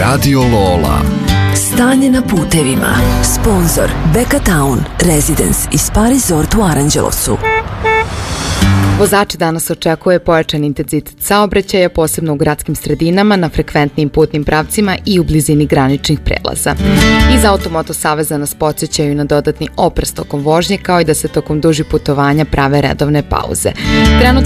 Radio Lola. Stanje na putevima. Sponzor Beka Town Residence i Spa Resort u Aranđelovcu. Vozači danas očekuje pojačan intenzitet saobraćaja, posebno u gradskim sredinama, na frekventnim putnim pravcima i u blizini graničnih prelaza. Iz Automoto saveza nas podsjećaju na dodatni oprez tokom vožnje, kao i da se tokom dužih putovanja prave redovne pauze. Trenutno